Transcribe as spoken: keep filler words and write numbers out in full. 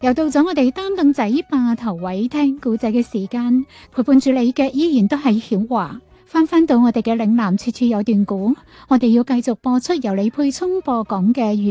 又到咗我哋擔凳仔霸頭位聽故仔嘅時間，陪伴住你嘅依然都係曉華。翻翻到我哋嘅嶺南處處有段古，我哋要繼續播出由李沛聰播講嘅粵